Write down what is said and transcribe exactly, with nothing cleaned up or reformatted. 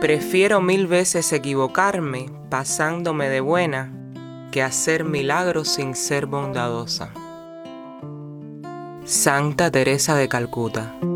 Prefiero mil veces equivocarme pasándome de buena que hacer milagros sin ser bondadosa. Santa Teresa de Calcuta.